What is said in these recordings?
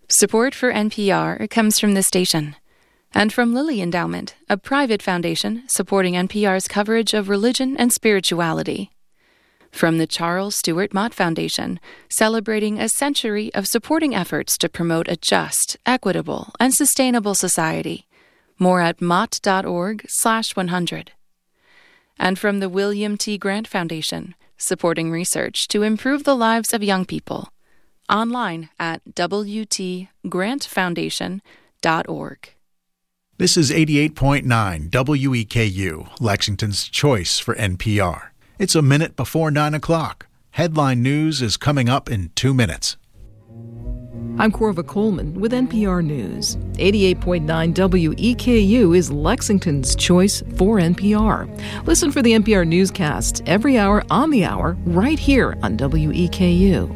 Support for NPR comes from this station and from Lilly Endowment, a private foundation supporting NPR's coverage of religion and spirituality. From the Charles Stewart Mott Foundation, celebrating a century of supporting efforts to promote a just, equitable, and sustainable society. More at mott.org/100. And from the William T. Grant Foundation, supporting research to improve the lives of young people. Online at wtgrantfoundation.org. This is 88.9 WEKU, Lexington's choice for NPR. It's a minute before 9 o'clock. Headline news is coming up in 2 minutes. I'm Corva Coleman with NPR News. 88.9 WEKU is Lexington's choice for NPR. Listen for the NPR newscast every hour on the hour right here on WEKU.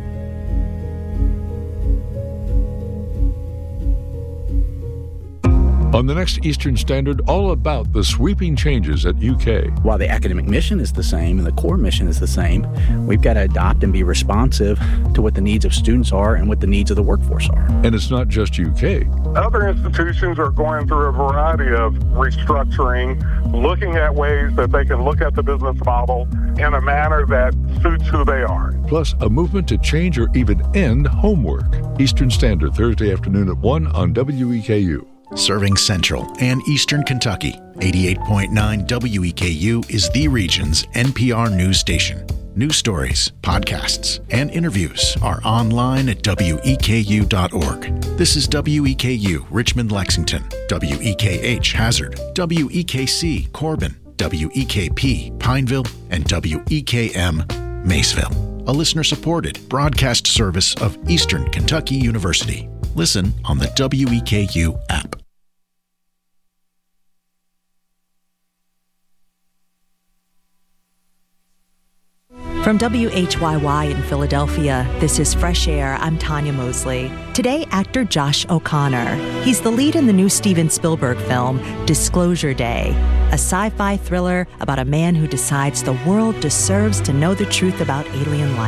On the next Eastern Standard, all about the sweeping changes at UK. While the academic mission is the same and the core mission is the same, we've got to adopt and be responsive to what the needs of students are and what the needs of the workforce are. And it's not just UK. Other institutions are going through a variety of restructuring, looking at ways that they can look at the business model in a manner that suits who they are. Plus, a movement to change or even end homework. Eastern Standard, Thursday afternoon at 1 on WEKU. Serving Central and Eastern Kentucky, 88.9 WEKU is the region's NPR news station. News stories, podcasts, and interviews are online at weku.org. This is WEKU, Richmond, Lexington, WEKH, Hazard, WEKC, Corbin, WEKP, Pineville, and WEKM, Maceville. A listener-supported broadcast service of Eastern Kentucky University. Listen on the WEKU app. From WHYY in Philadelphia, this is Fresh Air. I'm Tanya Mosley. Today, actor Josh O'Connor. He's the lead in the new Steven Spielberg film, Disclosure Day, a sci-fi thriller about a man who decides the world deserves to know the truth about alien life.